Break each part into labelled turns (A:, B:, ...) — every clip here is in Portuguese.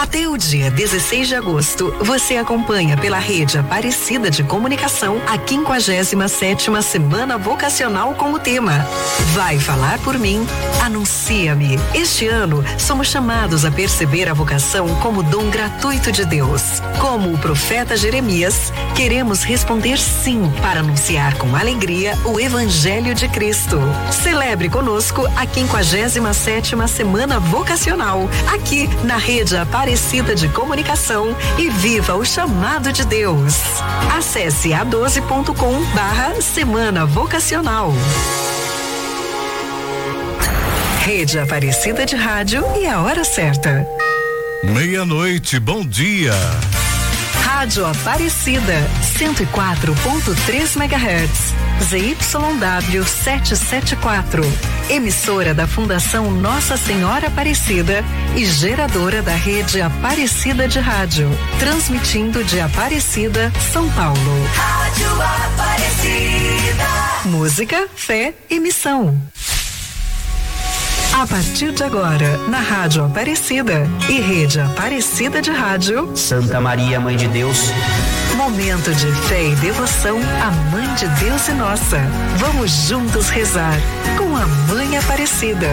A: Até o dia 16 de agosto, você acompanha pela Rede Aparecida de Comunicação a 57ª Semana Vocacional com o tema Vai Falar por Mim, Anuncia-me. Este ano, somos chamados a perceber a vocação como dom gratuito de Deus. Como o profeta Jeremias, queremos responder sim para anunciar com alegria o Evangelho de Cristo. Celebre conosco a 57ª Semana Vocacional, aqui na Rede Aparecida de Comunicação, e viva o chamado de Deus. Acesse a12.com/Semana Vocacional. Rede Aparecida de Rádio e a hora certa.
B: 12:00, bom dia.
A: Rádio Aparecida, 104.3 MHz, ZYW 774, emissora da Fundação Nossa Senhora Aparecida e geradora da Rede Aparecida de Rádio, transmitindo de Aparecida, São Paulo.
C: Rádio Aparecida.
A: Música, fé e missão. A partir de agora, na Rádio Aparecida e Rede Aparecida de Rádio,
D: Santa Maria, Mãe de Deus.
A: Momento de fé e devoção à Mãe de Deus e nossa. Vamos juntos rezar com a Mãe Aparecida.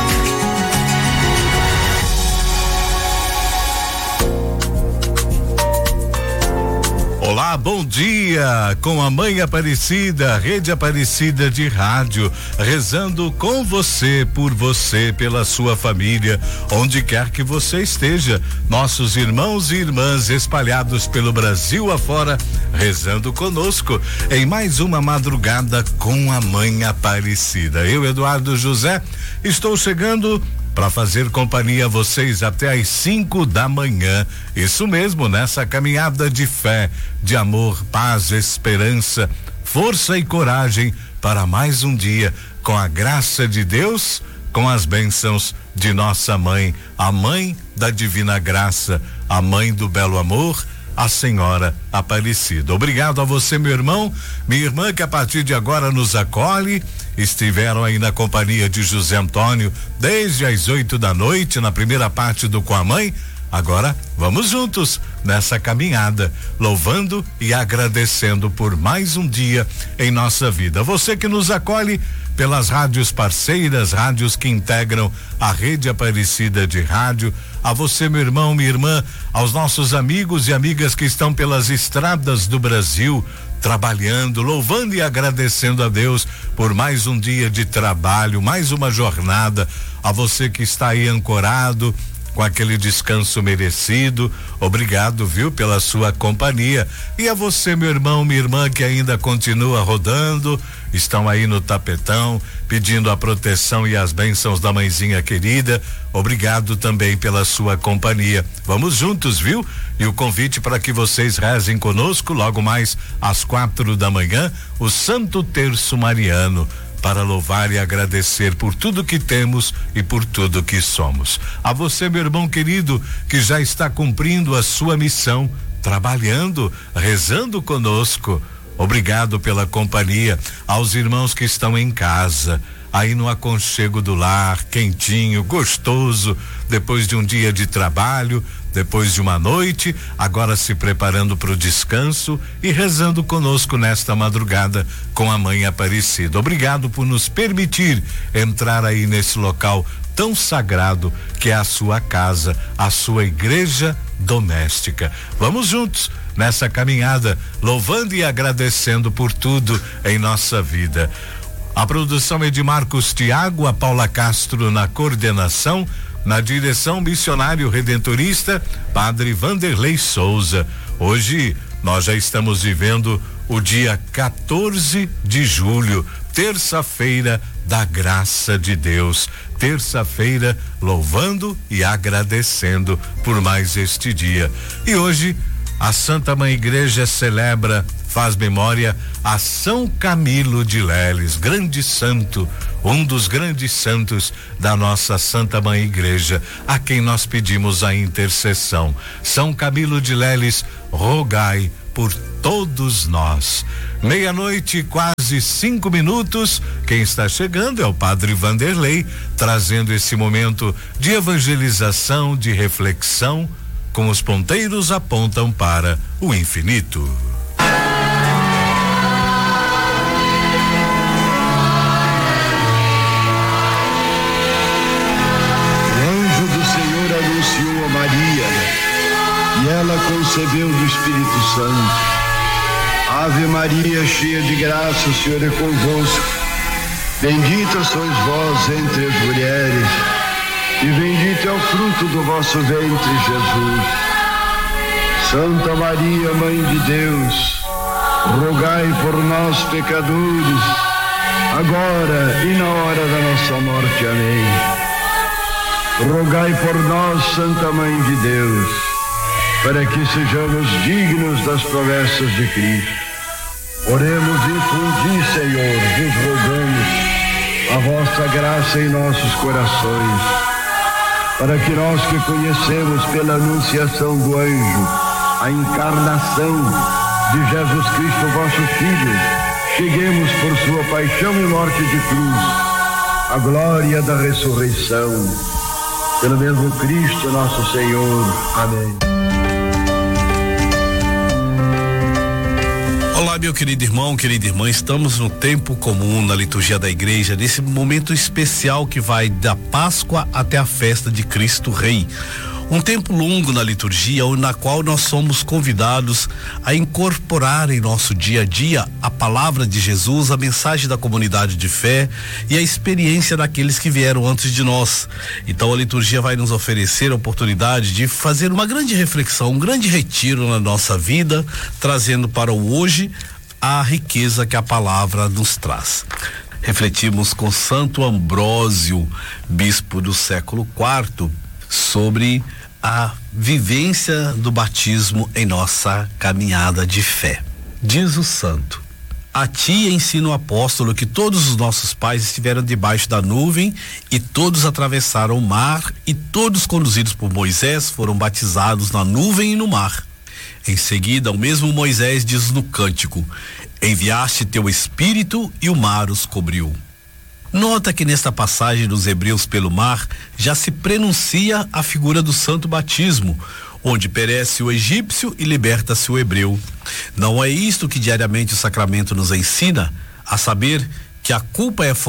B: Olá, bom dia, com a Mãe Aparecida, Rede Aparecida de Rádio, rezando com você, por você, pela sua família, onde quer que você esteja, nossos irmãos e irmãs espalhados pelo Brasil afora, rezando conosco em mais uma madrugada com a Mãe Aparecida. Eu, Eduardo José, estou chegando para fazer companhia a vocês até às 5 da manhã. Isso mesmo, nessa caminhada de fé, de amor, paz, esperança, força e coragem para mais um dia, com a graça de Deus, com as bênçãos de nossa mãe, a mãe da divina graça, a mãe do belo amor, a Senhora Aparecida. Obrigado a você, meu irmão, minha irmã, que a partir de agora nos acolhe. Estiveram aí na companhia de José Antônio desde as 8 da noite, na primeira parte do Com a Mãe. Agora vamos juntos nessa caminhada, louvando e agradecendo por mais um dia em nossa vida. Você que nos acolhe pelas rádios parceiras, rádios que integram a Rede Aparecida de Rádio, a você, meu irmão, minha irmã, aos nossos amigos e amigas que estão pelas estradas do Brasil, trabalhando, louvando e agradecendo a Deus por mais um dia de trabalho, mais uma jornada, a você que está aí ancorado, com aquele descanso merecido, obrigado, viu, pela sua companhia. E a você, meu irmão, minha irmã, que ainda continua rodando, estão aí no tapetão, pedindo a proteção e as bênçãos da mãezinha querida, obrigado também pela sua companhia. Vamos juntos, viu? E o convite para que vocês rezem conosco logo mais às 4 da manhã, o Santo Terço Mariano, para louvar e agradecer por tudo que temos e por tudo que somos. A você, meu irmão querido, que já está cumprindo a sua missão, trabalhando, rezando conosco, obrigado pela companhia. Aos irmãos que estão em casa, aí no aconchego do lar, quentinho, gostoso, depois de um dia de trabalho, depois de uma noite, agora se preparando para o descanso e rezando conosco nesta madrugada com a Mãe Aparecida. Obrigado por nos permitir entrar aí nesse local tão sagrado que é a sua casa, a sua igreja doméstica. Vamos juntos nessa caminhada, louvando e agradecendo por tudo em nossa vida. A produção é de Marcos Tiago, a Paula Castro na coordenação, na direção missionário redentorista, Padre Vanderlei Souza. Hoje nós já estamos vivendo o dia 14 de julho, terça-feira da graça de Deus, terça-feira louvando e agradecendo por mais este dia. E hoje a Santa Mãe Igreja celebra, faz memória a São Camilo de Leles, grande santo, um dos grandes santos da nossa Santa Mãe Igreja, a quem nós pedimos a intercessão. São Camilo de Leles, rogai por todos nós. 12:00, quase 5 minutos. Quem está chegando é o Padre Vanderlei, trazendo esse momento de evangelização, de reflexão, com os ponteiros apontam para o infinito.
E: E ela concebeu do Espírito Santo. Ave Maria, cheia de graça, o Senhor é convosco. Bendita sois vós entre as mulheres, e bendito é o fruto do vosso ventre, Jesus. Santa Maria, Mãe de Deus, rogai por nós, pecadores, agora e na hora da nossa morte. Amém. Rogai por nós, Santa Mãe de Deus, para que sejamos dignos das promessas de Cristo. Oremos e infundi, Senhor, vos rogamos a vossa graça em nossos corações, para que nós que conhecemos pela anunciação do anjo a encarnação de Jesus Cristo, vosso Filho, cheguemos por sua paixão e morte de cruz à glória da ressurreição. Pelo mesmo Cristo nosso Senhor. Amém.
F: Olá, meu querido irmão, querida irmã, estamos no tempo comum na liturgia da igreja, nesse momento especial que vai da Páscoa até a festa de Cristo Rei. Um tempo longo na liturgia, na qual nós somos convidados a incorporar em nosso dia a dia a palavra de Jesus, a mensagem da comunidade de fé e a experiência daqueles que vieram antes de nós. Então a liturgia vai nos oferecer a oportunidade de fazer uma grande reflexão, um grande retiro na nossa vida, trazendo para o hoje a riqueza que a palavra nos traz. Refletimos com Santo Ambrósio, bispo do século IV, sobre a vivência do batismo em nossa caminhada de fé. Diz o santo: a ti ensina o apóstolo que todos os nossos pais estiveram debaixo da nuvem e todos atravessaram o mar e todos conduzidos por Moisés foram batizados na nuvem e no mar. Em seguida, o mesmo Moisés diz no cântico: enviaste teu espírito e o mar os cobriu. Nota que nesta passagem dos Hebreus pelo mar já se prenuncia a figura do santo batismo, onde perece o egípcio e liberta-se o hebreu. Não é isto que diariamente o sacramento nos ensina, a saber que a culpa é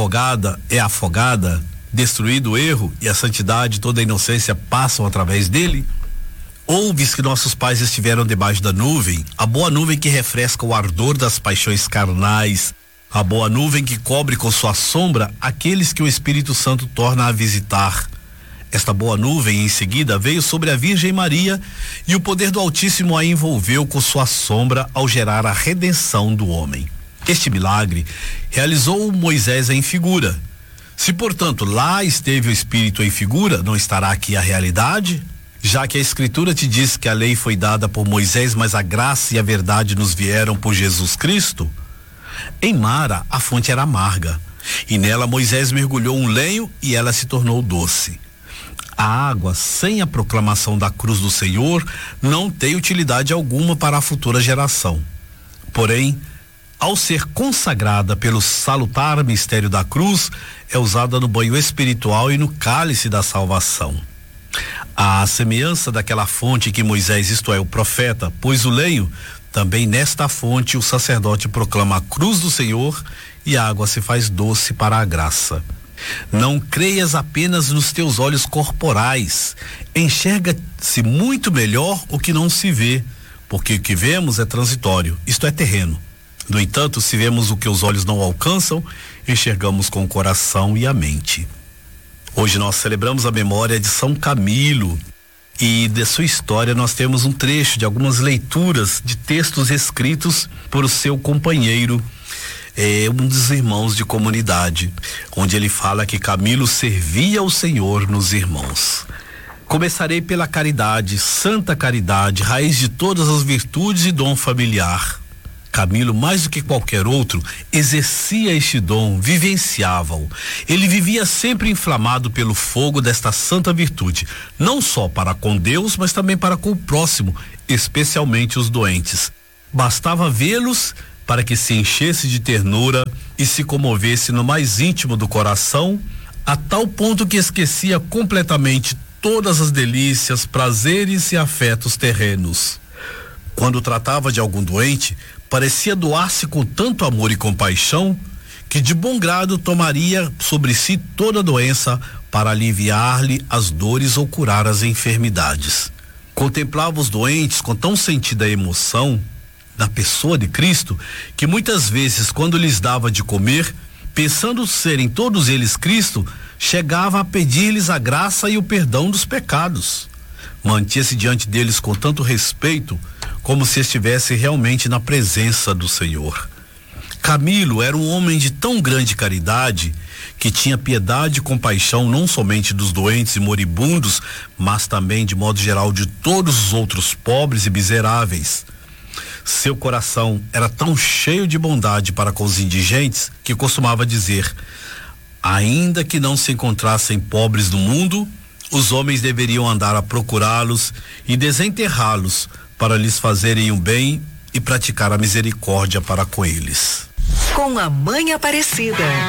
F: afogada, destruído o erro e a santidade e toda a inocência passam através dele? Ouves que nossos pais estiveram debaixo da nuvem, a boa nuvem que refresca o ardor das paixões carnais, a boa nuvem que cobre com sua sombra aqueles que o Espírito Santo torna a visitar. Esta boa nuvem, em seguida, veio sobre a Virgem Maria e o poder do Altíssimo a envolveu com sua sombra ao gerar a redenção do homem. Este milagre realizou Moisés em figura. Se, portanto, lá esteve o Espírito em figura, não estará aqui a realidade? Já que a Escritura te diz que a lei foi dada por Moisés, mas a graça e a verdade nos vieram por Jesus Cristo? Em Mara, a fonte era amarga, e nela Moisés mergulhou um lenho e ela se tornou doce. A água, sem a proclamação da cruz do Senhor, não tem utilidade alguma para a futura geração. Porém, ao ser consagrada pelo salutar mistério da cruz, é usada no banho espiritual e no cálice da salvação. À semelhança daquela fonte que Moisés, isto é, o profeta, pôs o lenho, também nesta fonte o sacerdote proclama a cruz do Senhor e a água se faz doce para a graça. Não creias apenas nos teus olhos corporais, enxerga-se muito melhor o que não se vê, porque o que vemos é transitório, isto é terreno. No entanto, se vemos o que os olhos não alcançam, enxergamos com o coração e a mente. Hoje nós celebramos a memória de São Camilo, e de sua história nós temos um trecho de algumas leituras de textos escritos por seu companheiro, um dos irmãos de comunidade, onde ele fala que Camilo servia ao Senhor nos irmãos. Começarei pela caridade, santa caridade, raiz de todas as virtudes e dom familiar. Camilo, mais do que qualquer outro, exercia este dom, vivenciava-o. Ele vivia sempre inflamado pelo fogo desta santa virtude, não só para com Deus, mas também para com o próximo, especialmente os doentes. Bastava vê-los para que se enchesse de ternura e se comovesse no mais íntimo do coração, a tal ponto que esquecia completamente todas as delícias, prazeres e afetos terrenos. Quando tratava de algum doente, parecia doar-se com tanto amor e compaixão que de bom grado tomaria sobre si toda a doença para aliviar-lhe as dores ou curar as enfermidades. Contemplava os doentes com tão sentida emoção na pessoa de Cristo que muitas vezes, quando lhes dava de comer, pensando serem todos eles Cristo, chegava a pedir-lhes a graça e o perdão dos pecados. Mantinha-se diante deles com tanto respeito, como se estivesse realmente na presença do Senhor. Camilo era um homem de tão grande caridade que tinha piedade e compaixão não somente dos doentes e moribundos, mas também, de modo geral, de todos os outros pobres e miseráveis. Seu coração era tão cheio de bondade para com os indigentes que costumava dizer: ainda que não se encontrassem pobres no mundo, os homens deveriam andar a procurá-los e desenterrá-los para lhes fazerem o bem e praticar a misericórdia para com eles.
A: Com a Mãe Aparecida.